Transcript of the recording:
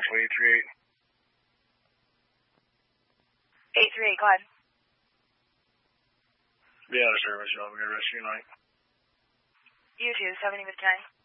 actually 838. 838, go ahead. Be out of service, y'all. Have a good rest of your night. You too, 70 with 10.